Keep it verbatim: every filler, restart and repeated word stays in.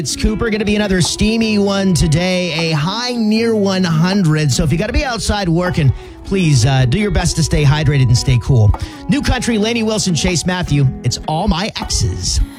It's Cooper, going to be another steamy one today, a high near one hundred. So if you got to be outside working, please uh, do your best to stay hydrated and stay cool. New Country, Lainey Wilson, Chase Matthew. It's All My Exes.